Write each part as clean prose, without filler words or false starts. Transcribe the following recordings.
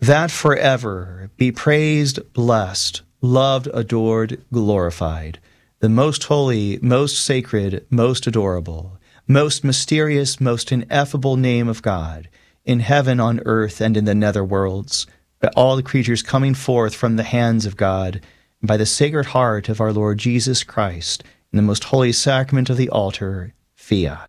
that forever be praised, blessed, loved, adored, glorified, the most holy, most sacred, most adorable, most mysterious, most ineffable name of God, in heaven, on earth, and in the nether worlds, by all the creatures coming forth from the hands of God, and by the Sacred Heart of our Lord Jesus Christ, in the most holy sacrament of the altar, fiat.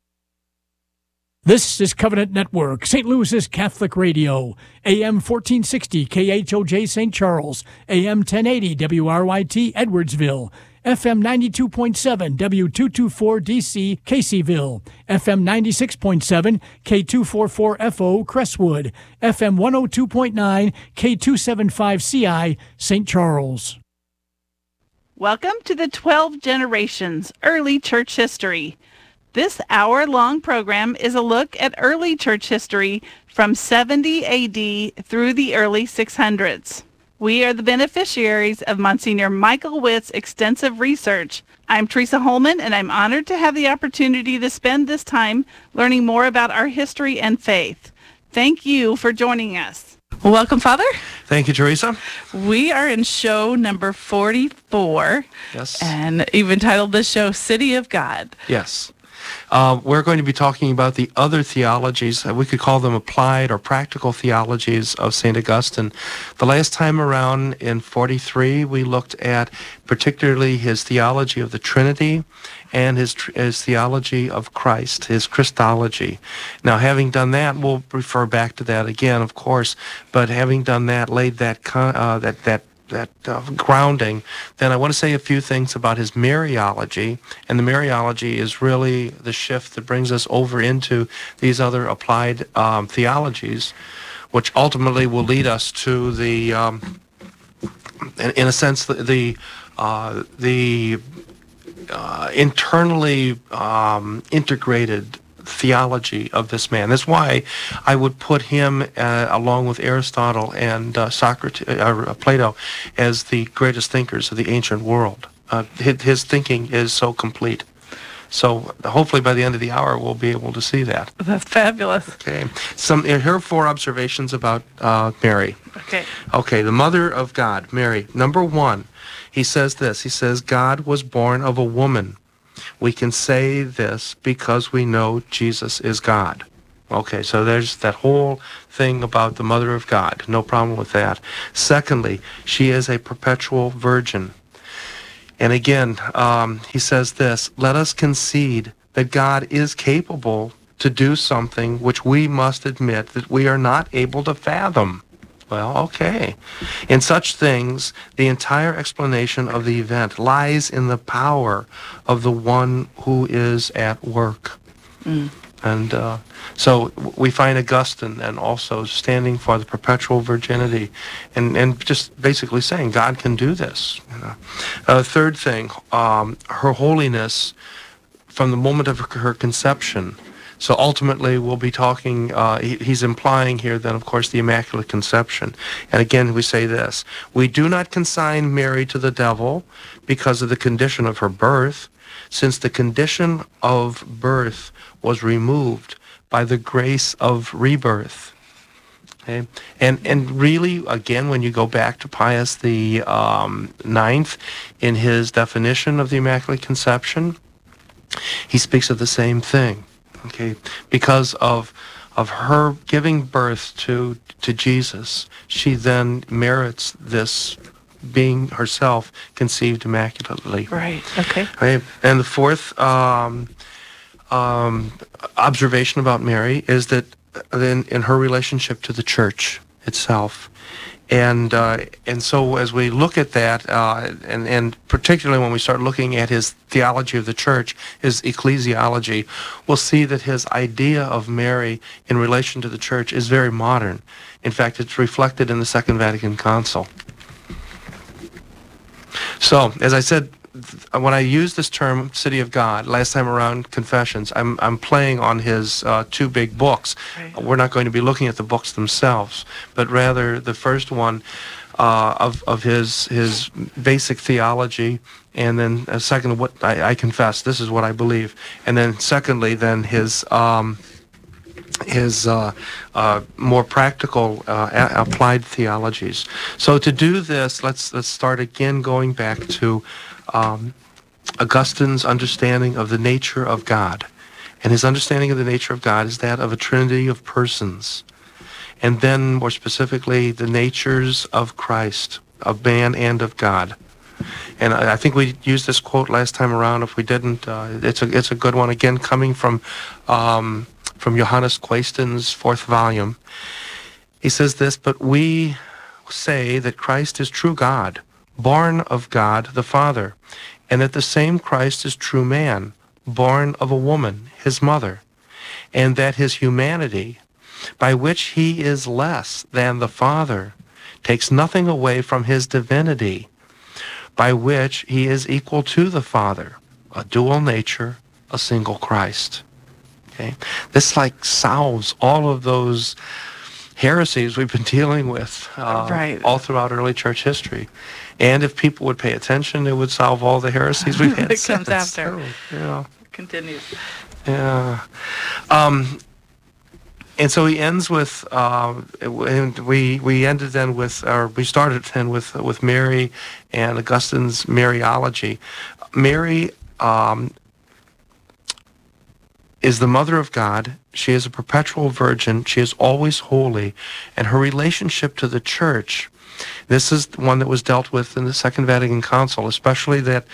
This is Covenant Network, St. Louis's Catholic Radio, AM 1460 KHOJ St. Charles, AM 1080 WRYT Edwardsville, FM 92.7 W224DC Caseyville, FM 96.7 K244FO Crestwood, FM 102.9 K275CI St. Charles. Welcome to the 12 Generations Early Church History. This hour-long program is a look at early church history from 70 AD through the early 600s. We are the beneficiaries of Monsignor Michael Witt's extensive research. I'm Teresa Holman, and I'm honored to have the opportunity to spend this time learning more about our history and faith. Thank you for joining us. Well, welcome, Father. Thank you, Teresa. We are in show number 44. Yes. And you've entitled this show City of God. Yes. We're going to be talking about the other theologies. We could call them applied or practical theologies of St. Augustine. The last time around in 43, we looked at particularly his theology of the Trinity and his theology of Christ, his Christology. Now, having done that, we'll refer back to that again, of course, but having done that, laid that grounding, then I want to say a few things about his Mariology, and the Mariology is really the shift that brings us over into these other applied theologies, which ultimately will lead us to the, in a sense, the internally integrated theology of this man. That's why I would put him along with Aristotle and Plato as the greatest thinkers of the ancient world. His thinking is so complete. So hopefully by the end of the hour we'll be able to see that. That's fabulous. Okay. Here are 4 observations about Mary. Okay, the Mother of God, Mary. Number 1, he says this. He says, God was born of a woman. We can say this because we know Jesus is God. Okay, so there's that whole thing about the Mother of God. No problem with that. Secondly, she is a perpetual virgin. And again, he says this, let us concede that God is capable to do something which we must admit that we are not able to fathom. Well, okay. In such things, the entire explanation of the event lies in the power of the one who is at work. And so we find Augustine and also standing for the perpetual virginity and just basically saying God can do this. Third thing, her holiness from the moment of her conception. So ultimately, we'll be talking, he's implying here then, of course, the Immaculate Conception. And again, we say this, we do not consign Mary to the devil because of the condition of her birth, since the condition of birth was removed by the grace of rebirth. Okay? And really, again, when you go back to Pius the Ninth, in his definition of the Immaculate Conception, he speaks of the same thing. Okay, because of her giving birth to Jesus, she then merits this being herself conceived immaculately. Right. Okay. Right. And the fourth observation about Mary is that in her relationship to the Church itself. And so as we look at that, and particularly when we start looking at his theology of the Church, his ecclesiology, we'll see that his idea of Mary in relation to the Church is very modern. In fact, it's reflected in the Second Vatican Council. So, as I said, when I use this term, City of God, last time around, Confessions, I'm playing on his 2 big books. Right. We're not going to be looking at the books themselves, but rather the first one of his basic theology, and then second, what I confess, this is what I believe. And then secondly, then his more practical applied theologies. So to do this, let's start again going back to Augustine's understanding of the nature of God. And his understanding of the nature of God is that of a trinity of persons. And then more specifically, the natures of Christ, of man and of God. And I think we used this quote last time around. If we didn't, it's a good one. Again, coming from Johannes Quaestin's 4th volume. He says this, "But we say that Christ is true God, born of God the Father, and that the same Christ is true man, born of a woman, his mother, and that his humanity, by which he is less than the Father, takes nothing away from his divinity, by which he is equal to the Father, a dual nature, a single Christ." Okay? This solves all of those heresies we've been dealing with all throughout early church history. And if people would pay attention, it would solve all the heresies we've had It since. comes after. So, yeah. Continues. Yeah. And so he ends with, and we ended then with, or we started then with Mary and Augustine's Mariology. Mary is the mother of God. She is a perpetual virgin. She is always holy. And her relationship to the church, this is one that was dealt with in the Second Vatican Council, especially that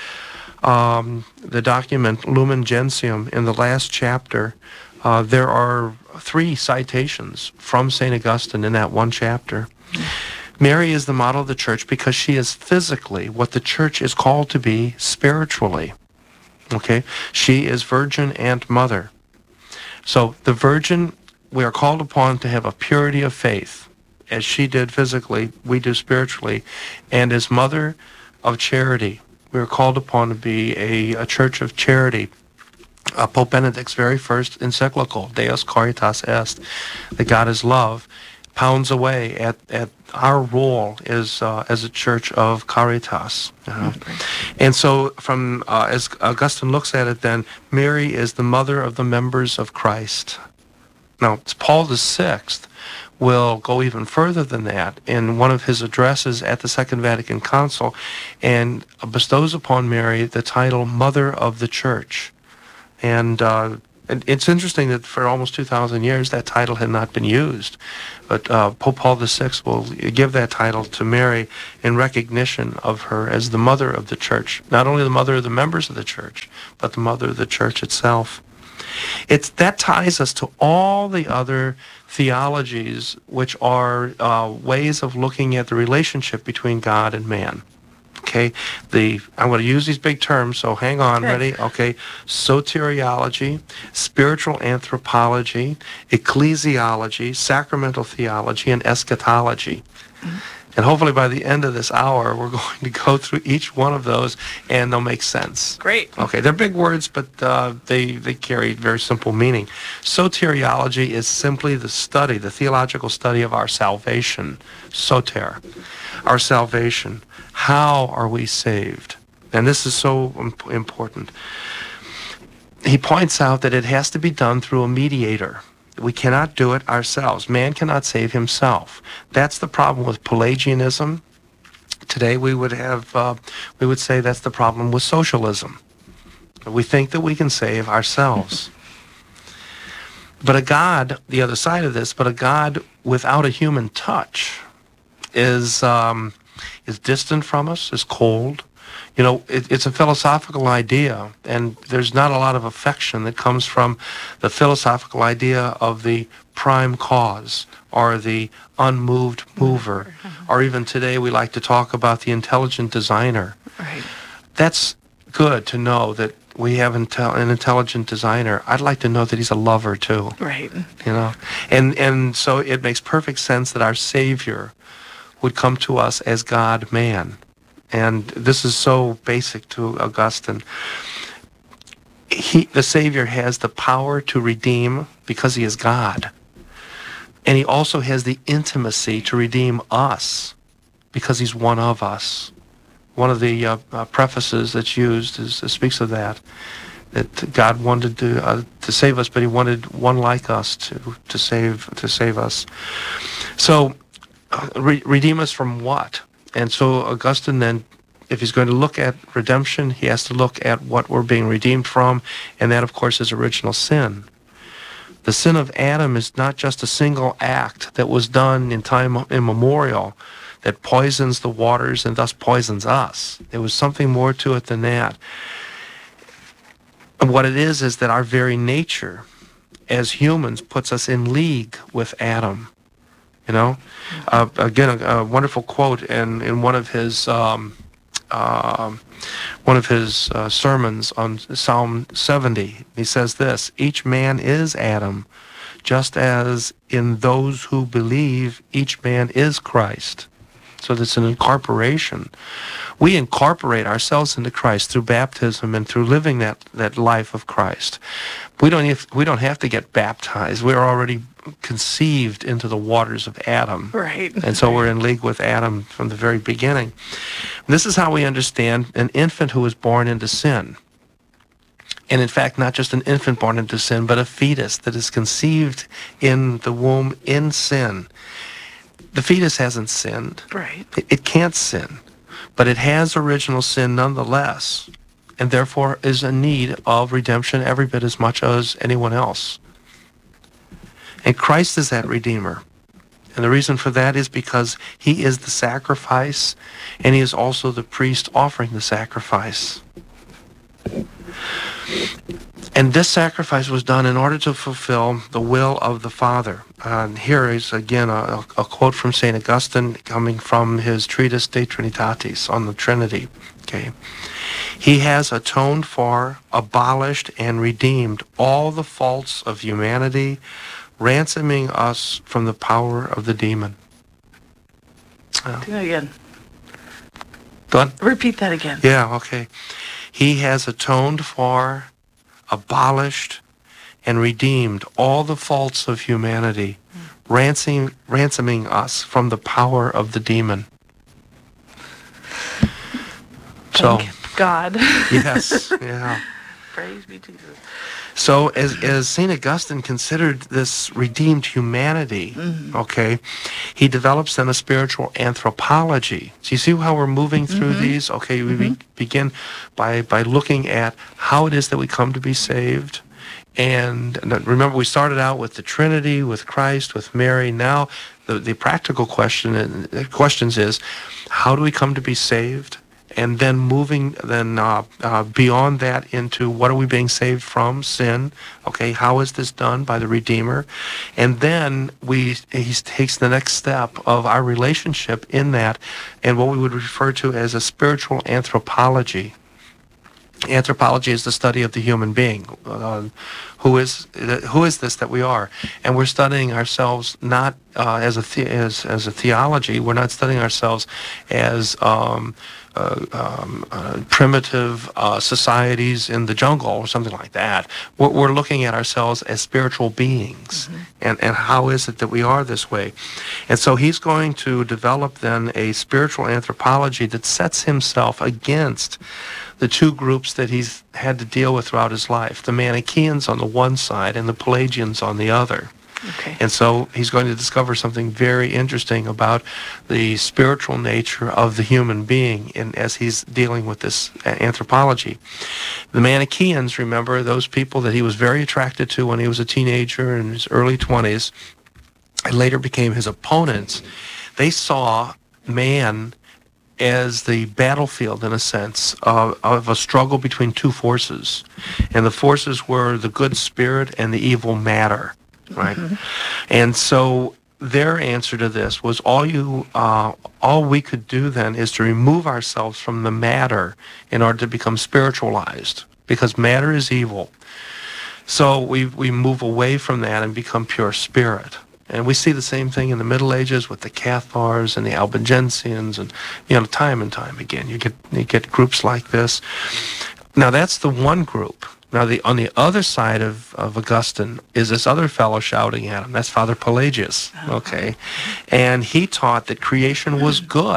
the document Lumen Gentium in the last chapter. There are 3 citations from St. Augustine in that one chapter. Mary is the model of the church because she is physically what the church is called to be spiritually. Okay? She is virgin and mother. So the virgin, we are called upon to have a purity of faith. As she did physically, we do spiritually. And as mother of charity, we are called upon to be a church of charity. Pope Benedict's very first encyclical, Deus Caritas Est, that God is love, pounds away at our role as a church of caritas. And so as Augustine looks at it then, Mary is the mother of the members of Christ. Now, Paul VI will go even further than that in one of his addresses at the Second Vatican Council and bestows upon Mary the title Mother of the Church. And it's interesting that for almost 2,000 years that title had not been used. But Pope Paul VI will give that title to Mary in recognition of her as the mother of the church. Not only the mother of the members of the church, but the mother of the church itself. That ties us to all the other theologies which are ways of looking at the relationship between God and man. Okay, I'm going to use these big terms, so hang on, ready? Okay, soteriology, spiritual anthropology, ecclesiology, sacramental theology, and eschatology. Mm-hmm. And hopefully by the end of this hour, we're going to go through each one of those, and they'll make sense. Great. Okay, they're big words, but they carry very simple meaning. Soteriology is simply the theological study of our salvation. Soter, our salvation. How are we saved? And this is so important. He points out that it has to be done through a mediator. We cannot do it ourselves. Man cannot save himself. That's the problem with Pelagianism. Today we would say that's the problem with socialism. We think that we can save ourselves. But a God, the other side of this, but a God without a human touch is distant from us, is cold. You know, it's a philosophical idea, and there's not a lot of affection that comes from the philosophical idea of the prime cause or the unmoved mover, or even today we like to talk about the intelligent designer. Right. That's good to know that we have an intelligent designer. I'd like to know that he's a lover too. Right. You know, and so it makes perfect sense that our Savior would come to us as God-man. And this is so basic to Augustine. The Savior has the power to redeem because he is God. And he also has the intimacy to redeem us because he's one of us. One of the prefaces that's used speaks of that. that God wanted to save us, but He wanted one like us to save us. So, redeem us from what? And so Augustine then, if he's going to look at redemption, he has to look at what we're being redeemed from, and that, of course, is original sin. The sin of Adam is not just a single act that was done in time immemorial that poisons the waters and thus poisons us. There was something more to it than that. And what it is that our very nature as humans puts us in league with Adam. You know, again, a wonderful quote in one of his sermons on Psalm 70. He says this: "Each man is Adam, just as in those who believe, each man is Christ." So that's an incorporation. We incorporate ourselves into Christ through baptism and through living that life of Christ. We don't have to get baptized. We're already conceived into the waters of Adam. Right. And so we're in league with Adam from the very beginning. This is how we understand an infant who is born into sin. And in fact, not just an infant born into sin, but a fetus that is conceived in the womb in sin. The fetus hasn't sinned. Right. It can't sin, but it has original sin nonetheless, and therefore is in need of redemption every bit as much as anyone else. And Christ is that Redeemer. And the reason for that is because He is the sacrifice, and He is also the priest offering the sacrifice. And this sacrifice was done in order to fulfill the will of the Father. Here is, again, a quote from St. Augustine coming from his treatise De Trinitatis on the Trinity. Okay. He has atoned for, abolished, and redeemed all the faults of humanity, ransoming us from the power of the demon. Do that again. Go on. Repeat that again. Yeah, okay. He has atoned for, abolished, and redeemed all the faults of humanity, ransoming us from the power of the demon. Thank God. Yes, yeah. Praise be Jesus. So as St. Augustine considered this redeemed humanity, okay, he develops then a spiritual anthropology. So you see how we're moving through these? Okay, we begin by looking at how it is that we come to be saved. And remember, we started out with the Trinity, with Christ, with Mary. Now the practical questions is, how do we come to be saved? And then moving beyond that into what are we being saved from? Sin. Okay, how is this done by the Redeemer? And then he takes the next step of our relationship in that, and what we would refer to as a spiritual anthropology. Anthropology is the study of the human being. Who is this that we are? And we're studying ourselves not as a theology. We're not studying ourselves as primitive societies in the jungle or something like that. We're looking at ourselves as spiritual beings, and how is it that we are this way? And so he's going to develop then a spiritual anthropology that sets himself against the two groups that he's had to deal with throughout his life, the Manichaeans on the one side and the Pelagians on the other. Okay. And so he's going to discover something very interesting about the spiritual nature of the human being as he's dealing with this anthropology. The Manichaeans, remember, those people that he was very attracted to when he was a teenager in his early 20s, and later became his opponents. They saw man as the battlefield, in a sense, of a struggle between two forces. And the forces were the good spirit and the evil matter. Right, and so their answer to this was all we could do then is to remove ourselves from the matter in order to become spiritualized, because matter is evil. So we move away from that and become pure spirit. And we see the same thing in the Middle Ages with the Cathars and the Albigensians, and time and time again you get groups like this. Now that's the one group. Now, on the other side of Augustine is this other fellow shouting at him. That's Father Pelagius, okay? And he taught that creation was good.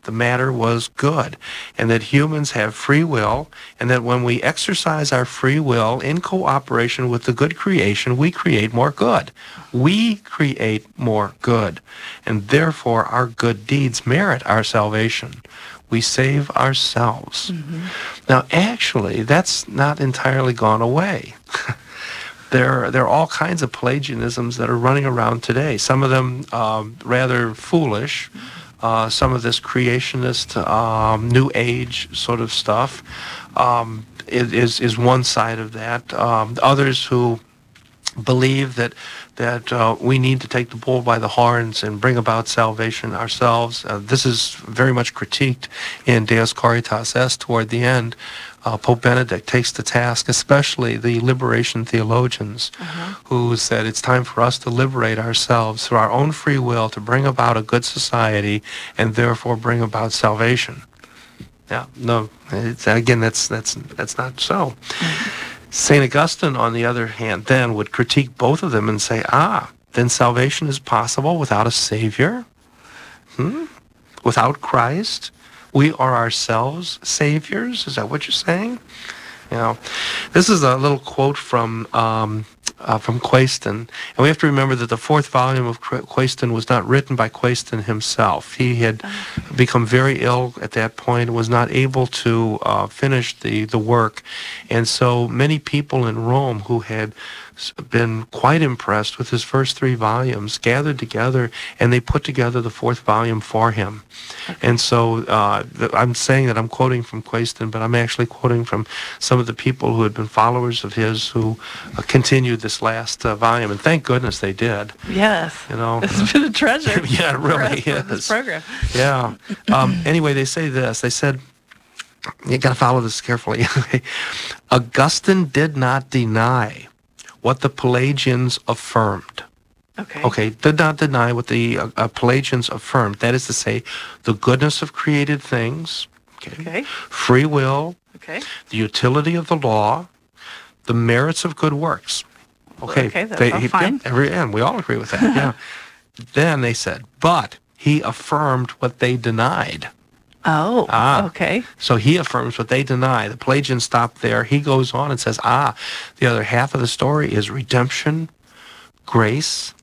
the matter was good, and that humans have free will, and that when we exercise our free will in cooperation with the good creation, we create more good. We create more good, and therefore our good deeds merit our salvation. We save ourselves. Now, actually, that's not entirely gone away. There are all kinds of Pelagianisms that are running around today. Some of them rather foolish. Some of this creationist, New Age sort of stuff is one side of that. Others who believe that we need to take the bull by the horns and bring about salvation ourselves. This is very much critiqued in Deus Caritas Est toward the end. Pope Benedict takes to task, especially the liberation theologians, who said it's time for us to liberate ourselves through our own free will to bring about a good society and therefore bring about salvation. Yeah, no, again, that's not so. St. Augustine, on the other hand, then would critique both of them and say, then salvation is possible without a Savior? Without Christ? We are ourselves saviors? Is that what you're saying? You know, this is a little quote from Quaestin, and we have to remember that the fourth volume of Quaestin was not written by Quaestin himself. He had become very ill at that point and was not able to finish the work, and so many people in Rome who had been quite impressed with his first three volumes gathered together, and they put together the fourth volume for him. And so I'm saying that I'm quoting from Quaestin, but I'm actually quoting from some of the people who had been followers of his who continued this last volume, and thank goodness they did. Yes, you know, it's been a treasure. Yeah, it really is. For this program. Yeah. Anyway, they say this. They said, you got to follow this carefully. Augustine did not deny what the Pelagians affirmed. Okay, did not deny what the Pelagians affirmed. That is to say, the goodness of created things, free will, the utility of the law, the merits of good works. Okay, that's all fine. And we all agree with that, yeah. Then they said, but he affirmed what they denied. Okay. So he affirms what they deny. The Pelagians stop there. He goes on and says, the other half of the story is redemption, grace,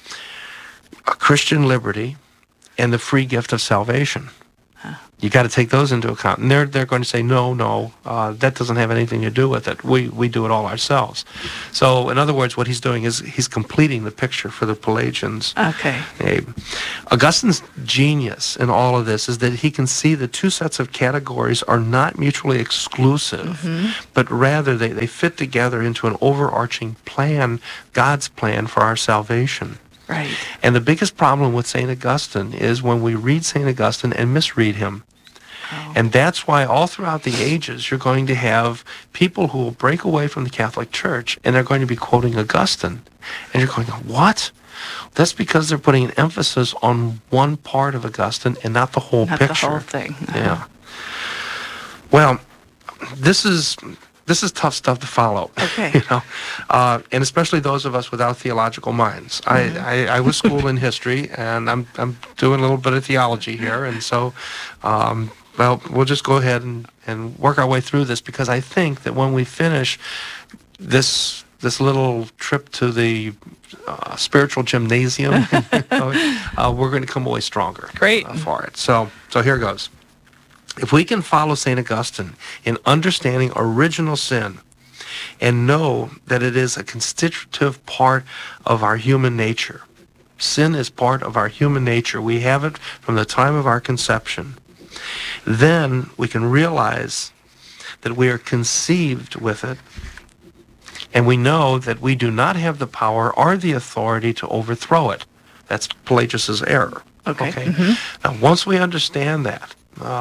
a Christian liberty, and the free gift of salvation. You got to take those into account. And they're going to say, no, that doesn't have anything to do with it. We do it all ourselves. So, in other words, what he's doing is he's completing the picture for the Pelagians. Okay. Augustine's genius in all of this is that he can see the two sets of categories are not mutually exclusive, but rather they fit together into an overarching plan, God's plan for our salvation. Right. And the biggest problem with St. Augustine is when we read St. Augustine and misread him. And that's why all throughout the ages you're going to have people who will break away from the Catholic Church and they're going to be quoting Augustine. And you're going, what? That's because they're putting an emphasis on one part of Augustine and not the whole picture. Not the whole thing. Yeah. Well, this is tough stuff to follow. Okay. You know, and especially those of us without theological minds. I was schooled in history, and I'm doing a little bit of theology here, and so, well, we'll just go ahead and work our way through this, because I think that when we finish this little trip to the spiritual gymnasium, we're going to come away stronger. Great. For it. So here goes. If we can follow St. Augustine in understanding original sin and know that it is a constitutive part of our human nature, sin is part of our human nature, we have it from the time of our conception, then we can realize that we are conceived with it, and we know that we do not have the power or the authority to overthrow it. That's Pelagius's error. Okay? Now, once we understand that,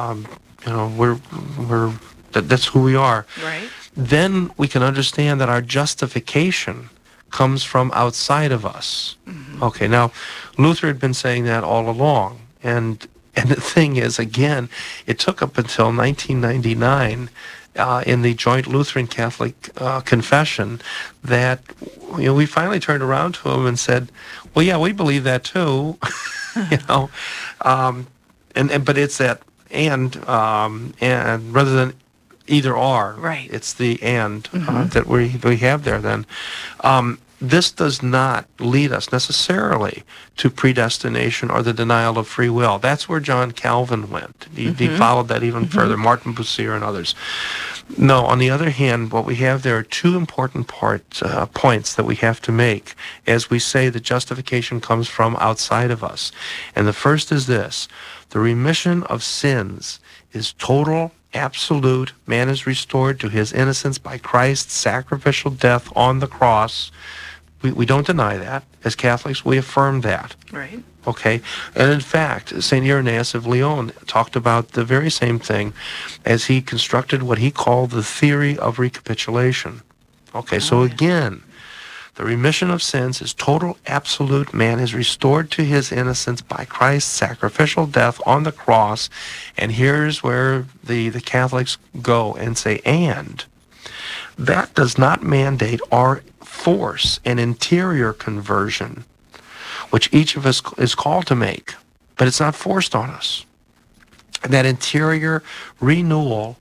that's who we are. Right. Then we can understand that our justification comes from outside of us. Okay, now Luther had been saying that all along, and the thing is, again, it took up until 1999 in the Joint Lutheran Catholic Confession that we finally turned around to him and said, well, yeah, we believe that too. But it's that and rather than either or. Right. It's the and that we have there then. This does not lead us necessarily to predestination or the denial of free will. That's where John Calvin went. He followed that even further, Martin Bucer and others. No, on the other hand, what we have there are two important points that we have to make as we say that justification comes from outside of us. And the first is this: the remission of sins is total, absolute. Man is restored to his innocence by Christ's sacrificial death on the cross. We don't deny that. As Catholics, we affirm that. Right. Okay? And in fact, St. Irenaeus of Lyon talked about the very same thing as he constructed what he called the theory of recapitulation. Okay, so again, the remission of sins is total, absolute. Man is restored to his innocence by Christ's sacrificial death on the cross. And here's where the Catholics go and say, and that does not mandate or force an interior conversion, which each of us is called to make, but it's not forced on us. And that interior renewal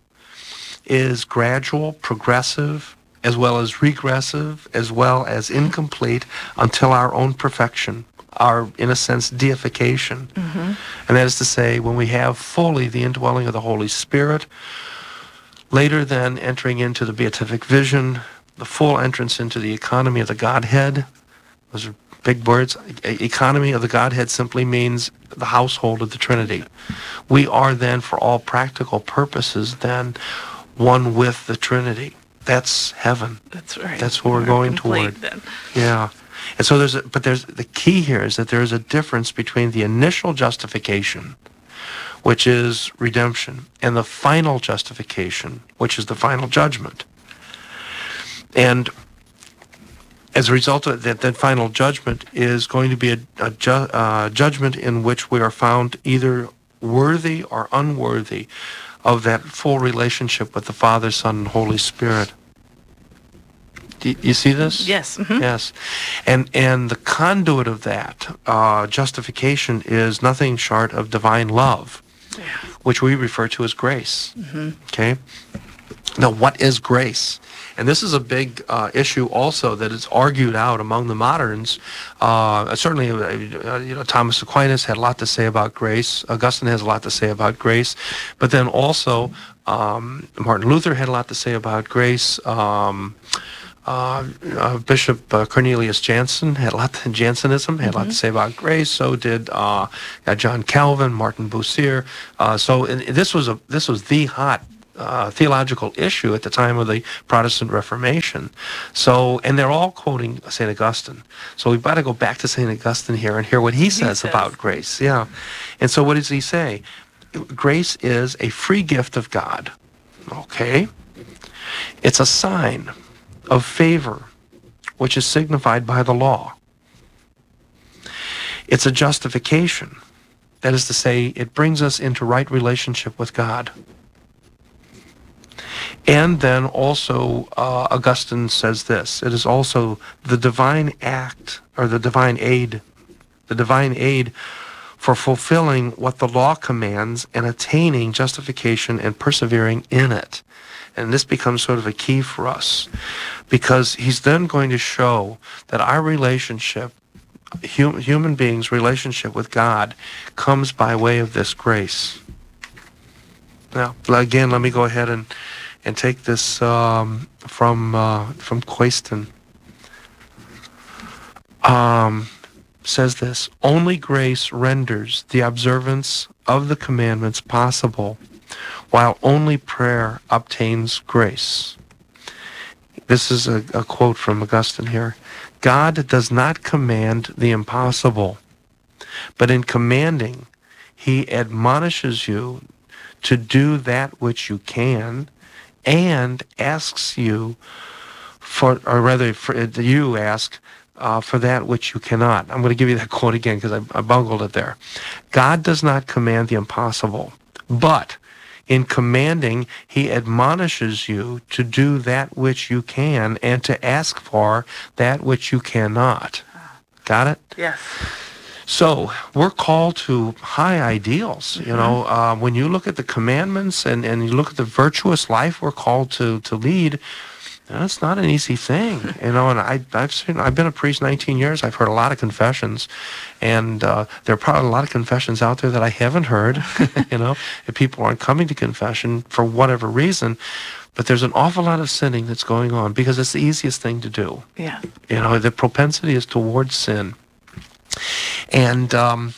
is gradual, progressive, as well as regressive, as well as incomplete until our own perfection, our, in a sense, deification. And that is to say, when we have fully the indwelling of the Holy Spirit, later then entering into the beatific vision, the full entrance into the economy of the Godhead. Those are big words. Economy of the Godhead simply means the household of the Trinity. We are then, for all practical purposes, then one with the Trinity. That's heaven. That's right. That's what we're going toward. Then. Yeah. And so there's the key here is that there is a difference between the initial justification, which is redemption, and the final justification, which is the final judgment. And as a result of that final judgment is going to be a judgment in which we are found either worthy or unworthy of that full relationship with the Father, Son, and Holy Spirit. Do you see this? Yes. Yes. And the conduit of that justification is nothing short of divine love, which we refer to as grace. Okay? Now, what is grace? And this is a big issue also that is argued out among the moderns. Certainly, Thomas Aquinas had a lot to say about grace. Augustine has a lot to say about grace. But then also, Martin Luther had a lot to say about grace. Bishop Cornelius Jansen had a lot Jansenism had a lot to say about grace. So did John Calvin, Martin Bucer. So this was the hot theological issue at the time of the Protestant Reformation. So, and they're all quoting St. Augustine. So we've got to go back to St. Augustine here and hear what he says about grace. Yeah. And so what does he say? Grace is a free gift of God. Okay. It's a sign of favor, which is signified by the law. It's a justification. That is to say, it brings us into right relationship with God. And then also, Augustine says this: it is also the divine act, or the divine aid for fulfilling what the law commands and attaining justification and persevering in it. And this becomes sort of a key for us, because he's then going to show that our relationship, human beings' relationship with God, comes by way of this grace. Now, again, let me go ahead and take this from Quayston. Says this: only grace renders the observance of the commandments possible, while only prayer obtains grace. This is a quote from Augustine here. God does not command the impossible, but in commanding, he admonishes you to do that which you can, and asks you for, or rather, you ask for that which you cannot. I'm going to give you that quote again because I bungled it there. God does not command the impossible, but in commanding, he admonishes you to do that which you can and to ask for that which you cannot. Got it? Yes. So we're called to high ideals. You know, when you look at the commandments and you look at the virtuous life we're called to lead, that's not an easy thing. You know, and I've been a priest 19 years. I've heard a lot of confessions, and there are probably a lot of confessions out there that I haven't heard. You know, if people aren't coming to confession for whatever reason. But there's an awful lot of sinning that's going on because it's the easiest thing to do. Yeah. You know, the propensity is towards sin. And God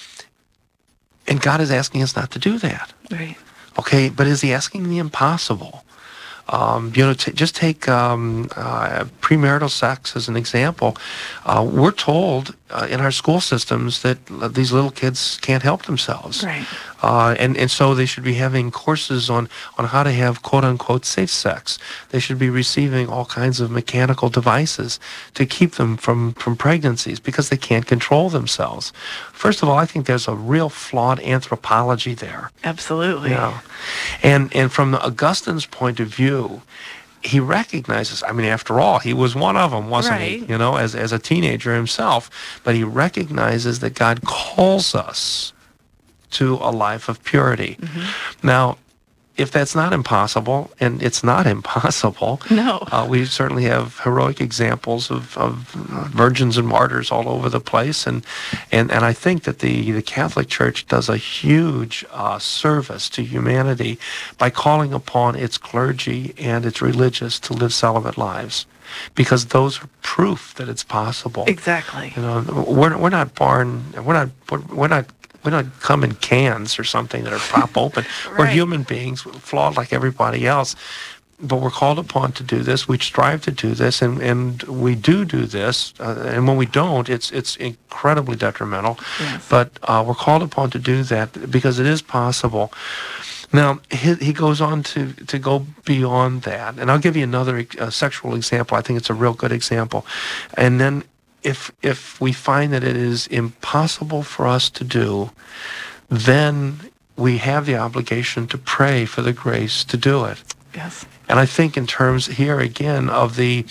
is asking us not to do that. Right. Okay, but is he asking the impossible? You know, just take premarital sex as an example. We're told in our school systems that these little kids can't help themselves. Right. And so they should be having courses on how to have quote-unquote safe sex. They should be receiving all kinds of mechanical devices to keep them from pregnancies because they can't control themselves. First of all, I think there's a real flawed anthropology there. Absolutely. Yeah. And from Augustine's point of view, he recognizes, I mean, after all, he was one of them, wasn't he? Right. You know, as a teenager himself. But he recognizes that God calls us to a life of purity. Now, if that's not impossible, and it's not impossible, No. We certainly have heroic examples of virgins and martyrs all over the place, and I think that the Catholic Church does a huge service to humanity by calling upon its clergy and its religious to live celibate lives, because those are proof that it's possible. Exactly. You know, we're not born. We're not come in cans or something that are prop open. We're Right. human beings, flawed like everybody else. But we're called upon to do this. We strive to do this, and we do this. And when we don't, it's incredibly detrimental. Yes. But we're called upon to do that because it is possible. Now, he goes on to go beyond that. And I'll give you another sexual example. I think it's a real good example. And then if we find that it is impossible for us to do, then we have the obligation to pray for the grace to do it. Yes. And I think in terms here again of the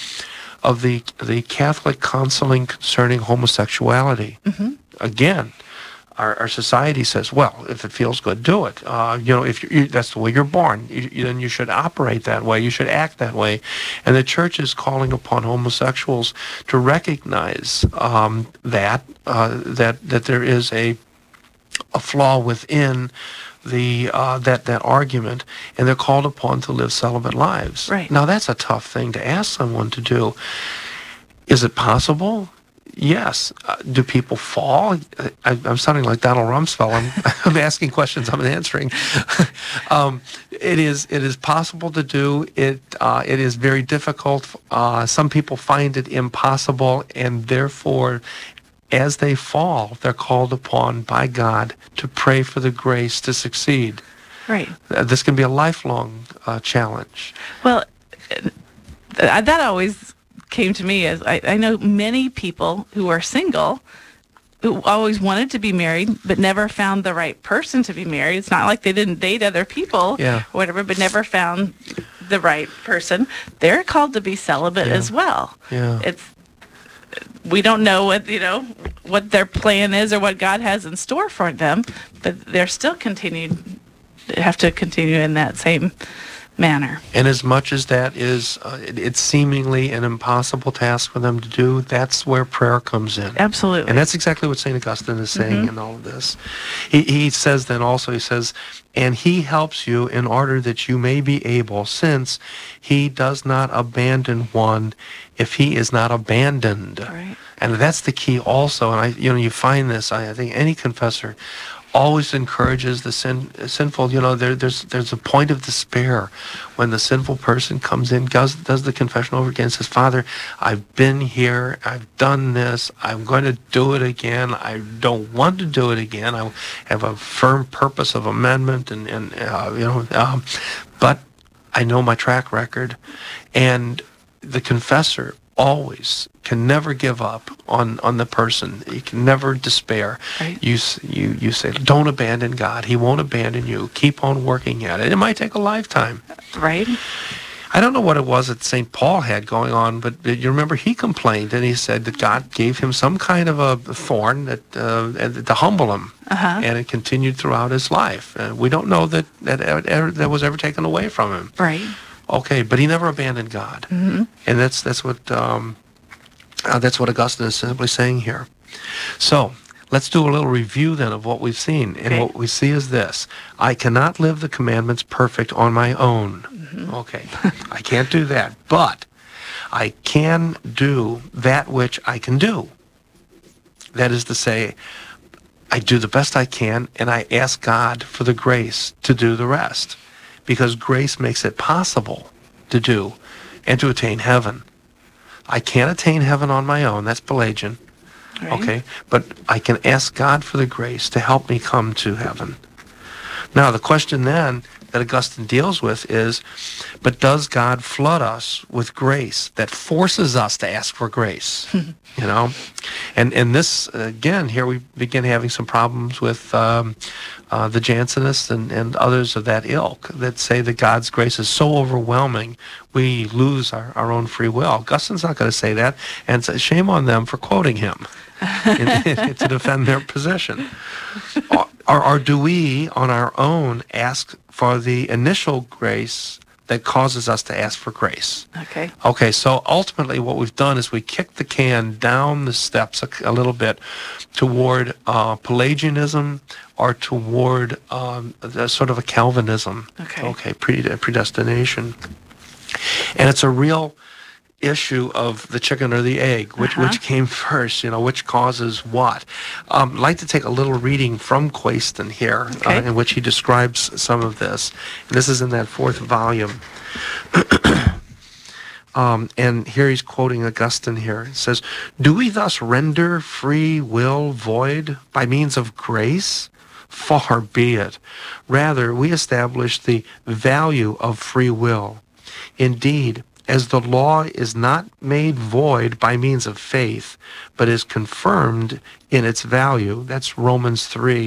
Catholic counseling concerning homosexuality, again, our society says, well, if it feels good, do it. You know, if that's the way you're born, then you should operate that way. You should act that way. And the Church is calling upon homosexuals to recognize that there is a flaw within that argument, and they're called upon to live celibate lives. Right. Now, that's a tough thing to ask someone to do. Is it possible? Yes. Do people fall? I'm sounding like Donald Rumsfeld. I'm asking questions. I'm answering. It is possible to do. It is very difficult. Some people find it impossible, and therefore, as they fall, they're called upon by God to pray for the grace to succeed. Right. This can be a lifelong challenge. Well, that always came to me as I know many people who are single who always wanted to be married but never found the right person to be married. It's not like they didn't date other people or whatever, but never found the right person. They're called to be celibate as well. Yeah. We don't know what their plan is or what God has in store for them, but they're still have to continue in that same manner. And as much as that is, it's seemingly an impossible task for them to do, that's where prayer comes in. Absolutely. And that's exactly what St. Augustine is saying in all of this. He says then also, he says, and he helps you in order that you may be able, since he does not abandon one if he is not abandoned. Right. And that's the key also. And you find this, I think any confessor always encourages the sinful. There's a point of despair when the sinful person comes in, does the confession over again, says, Father, I've been here, I've done this, I'm going to do it again, I don't want to do it again, I have a firm purpose of amendment, but I know my track record. And the confessor always can never give up on the person. You can never despair. Right. You say, don't abandon God. He won't abandon you. Keep on working at it. It might take a lifetime. Right. I don't know what it was that St. Paul had going on, but you remember he complained, and he said that God gave him some kind of a thorn that to humble him, and it continued throughout his life. We don't know that was ever taken away from him. Right. Okay, but he never abandoned God, and that's what Augustine is simply saying here. So let's do a little review then of what we've seen, and what we see is this: I cannot live the commandments perfect on my own. Okay, I can't do that, but I can do that which I can do. That is to say, I do the best I can, and I ask God for the grace to do the rest, because grace makes it possible to do and to attain heaven. I can't attain heaven on my own. That's Pelagian. Right. Okay, but I can ask God for the grace to help me come to heaven. Now, the question then that Augustine deals with is, but does God flood us with grace that forces us to ask for grace? You know, and this again, here we begin having some problems with the Jansenists and others of that ilk that say that God's grace is so overwhelming we lose our own free will. Augustine's not going to say that, and so shame on them for quoting him to defend their position. Or do we, on our own, ask for the initial grace that causes us to ask for grace? Okay, so ultimately what we've done is we kicked the can down the steps a little bit toward Pelagianism or toward sort of a Calvinism. Okay, predestination. And it's a real issue of the chicken or the egg, which came first, which causes what. I'd like to take a little reading from Quaeston here, in which he describes some of this. And this is in that 4th volume. And here he's quoting Augustine here. It says, "Do we thus render free will void by means of grace? Far be it. Rather, we establish the value of free will. Indeed, as the law is not made void by means of faith, but is confirmed in its value." That's Romans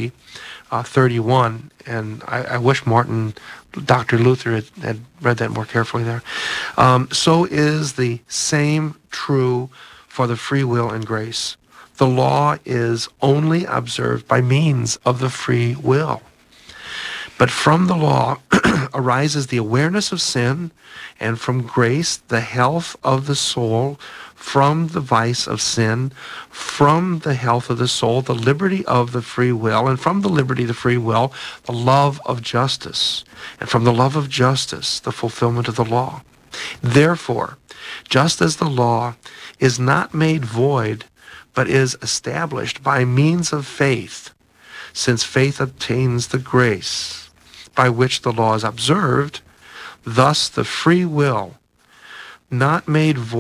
3:31. And I wish Dr. Luther had read that more carefully there. So is the same true for the free will and grace. The law is only observed by means of the free will. But from the law arises the awareness of sin, and from grace the health of the soul, from the vice of sin, from the health of the soul, the liberty of the free will, and from the liberty of the free will, the love of justice, and from the love of justice, the fulfillment of the law. Therefore, just as the law is not made void, but is established by means of faith, since faith obtains the grace by which the law is observed, thus the free will, not made void,